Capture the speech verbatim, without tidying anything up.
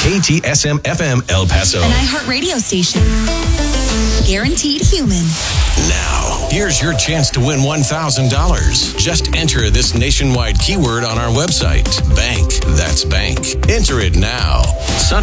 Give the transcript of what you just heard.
K T S M F M El Paso. An iHeart radio station. Guaranteed human. Now, here's your chance to win one thousand dollars. Just enter this nationwide keyword on our website. Bank. That's bank. Enter it now.